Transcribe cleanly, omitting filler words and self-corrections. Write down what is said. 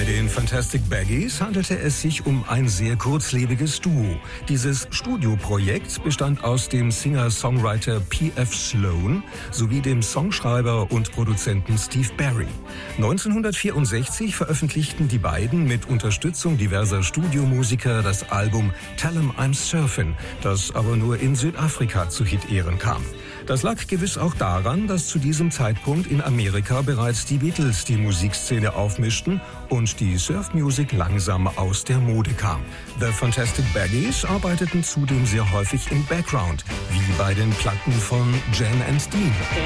den Fantastic Baggies handelte es sich um ein sehr kurzlebiges Duo. Dieses Studioprojekt bestand aus dem Singer-Songwriter P.F. Sloan sowie dem Songschreiber und Produzenten Steve Barry. 1964 veröffentlichten die beiden mit Unterstützung diverser Studiomusiker das Album Tell 'em I'm Surfin', das aber nur in Südafrika zu Hit-Ehren kam. Das lag gewiss auch daran, dass zu diesem Zeitpunkt in Amerika bereits die Beatles die Musikszene aufmischten und die Surf-Music langsam aus der Mode kam. The Fantastic Baggies arbeiteten zudem sehr häufig im Background, wie bei den Platten von Jan and Dean.